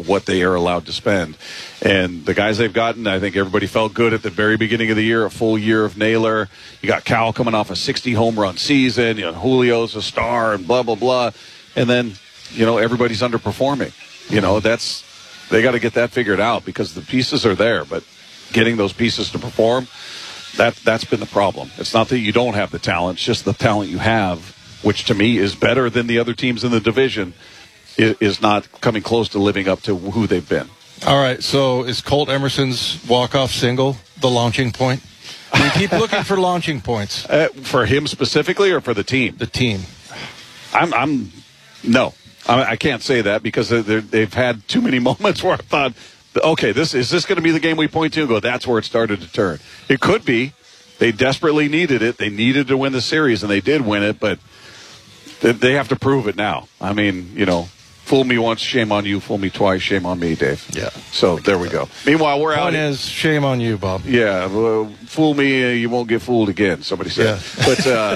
what they are allowed to spend. And the guys they've gotten, I think everybody felt good at the very beginning of the year, a full year of Naylor. You got Cal coming off a 60-home run season. You know, Julio's a star and blah, blah, blah. And then, you know, everybody's underperforming. You know, they got to get that figured out because the pieces are there. But getting those pieces to perform, that's been the problem. It's not that you don't have the talent. It's just the talent you have, which to me is better than the other teams in the division, is not coming close to living up to who they've been. All right, so is Colt Emerson's walk-off single the launching point? We keep looking for launching points. For him specifically or for the team? The team. No. I can't say that because they've had too many moments where I thought, okay, is this going to be the game we point to and go, that's where it started to turn? It could be. They desperately needed it. They needed to win the series, and they did win it, but they have to prove it now. I mean, you know, fool me once, shame on you. Fool me twice, shame on me, Dave. Yeah. So there we go. Meanwhile, we're out. Point is, shame on you, Bob. Yeah. Well, fool me, you won't get fooled again, somebody said. Yeah.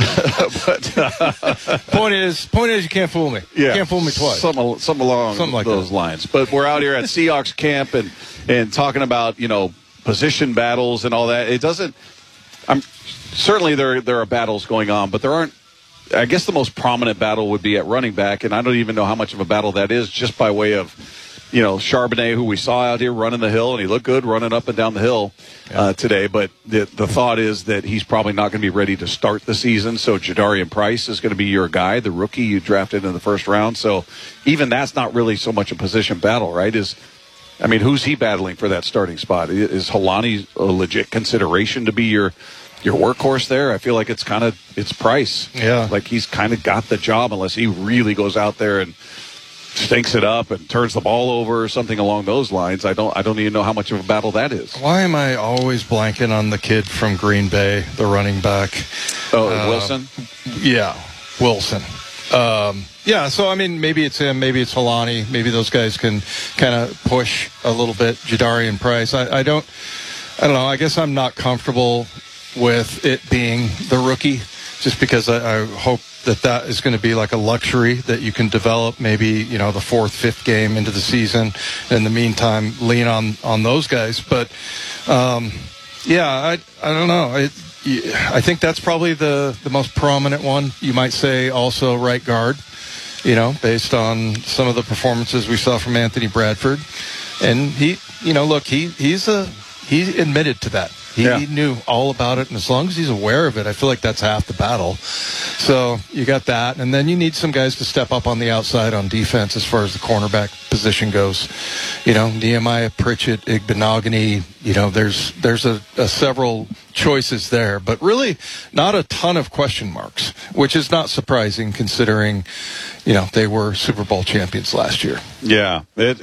But point is, you can't fool me. Yeah. You can't fool me twice. Something along those lines. But we're out here at Seahawks camp and talking about, you know, position battles and all that. It doesn't. Certainly there are battles going on, but there aren't. I guess the most prominent battle would be at running back, and I don't even know how much of a battle that is just by way of, you know, Charbonnet, who we saw out here running the hill, and he looked good running up and down the hill today. But the thought is that he's probably not going to be ready to start the season, so Jadarian Price is going to be your guy, the rookie you drafted in the first round. So even that's not really so much a position battle, right? Who's he battling for that starting spot? Is Holani a legit consideration to be your workhorse there? I feel like it's Price. Yeah. Like he's kind of got the job unless he really goes out there and stinks it up and turns the ball over or something along those lines. I don't even know how much of a battle that is. Why am I always blanking on the kid from Green Bay, the running back? Wilson? Yeah, Wilson. So, maybe it's him, maybe it's Holani. Maybe those guys can kind of push a little bit. Jadarian Price. I don't know. I guess I'm not comfortable with it being the rookie just because I hope that is going to be like a luxury that you can develop maybe, you know, the fourth, fifth game into the season. In the meantime, lean on those guys. But, I don't know. I think that's probably the most prominent one. You might say also right guard, you know, based on some of the performances we saw from Anthony Bradford. And he admitted to that. He knew all about it, and as long as he's aware of it, I feel like that's half the battle. So you got that, and then you need some guys to step up on the outside on defense as far as the cornerback position goes. You know, Nehemiah Pritchett, Igbenogany, you know, there's a several choices there, but really not a ton of question marks, which is not surprising considering, you know, they were Super Bowl champions last year. Yeah,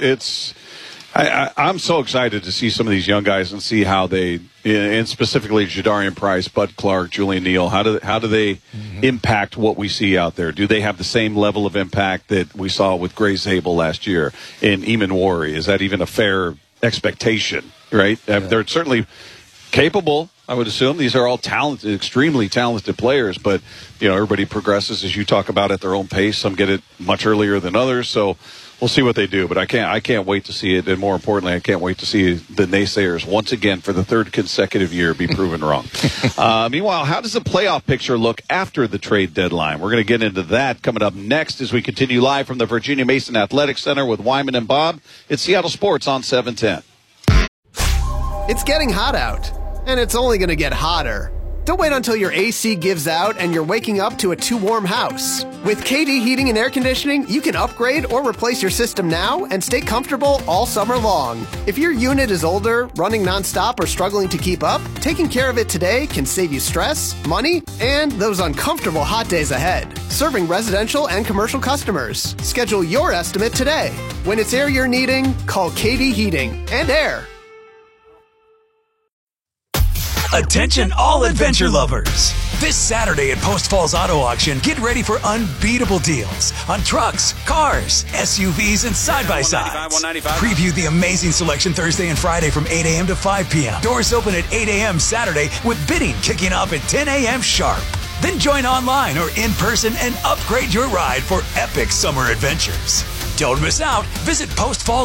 I'm so excited to see some of these young guys and see how they, and specifically Jadarian Price, Bud Clark, Julian Neal, how do they impact what we see out there? Do they have the same level of impact that we saw with Gray Zabel last year in Eamon Wari? Is that even a fair expectation, right? Yeah. They're certainly capable, I would assume. These are all talented, extremely talented players, but, you know, everybody progresses, as you talk about, at their own pace. Some get it much earlier than others, so we'll see what they do, but I can't wait to see it, and more importantly, I can't wait to see the naysayers once again for the third consecutive year be proven wrong. Meanwhile, how does the playoff picture look after the trade deadline? We're going to get into that coming up next as we continue live from the Virginia Mason Athletic Center with Wyman and Bob. It's Seattle Sports on 710. It's getting hot out, and it's only going to get hotter. Don't wait until your AC gives out and you're waking up to a too warm house. With KD Heating and Air Conditioning, you can upgrade or replace your system now and stay comfortable all summer long. If your unit is older, running nonstop, or struggling to keep up, taking care of it today can save you stress, money, and those uncomfortable hot days ahead. Serving residential and commercial customers. Schedule your estimate today. When it's air you're needing, call KD Heating and Air. Attention all adventure lovers. This Saturday at Post Falls Auto Auction, get ready for unbeatable deals on trucks, cars, SUVs, and side-by-sides. Preview the amazing selection Thursday and Friday from 8 a.m. to 5 p.m. Doors open at 8 a.m. Saturday with bidding kicking off at 10 a.m. sharp. Then join online or in person and upgrade your ride for epic summer adventures. Don't miss out. Visit Post Falls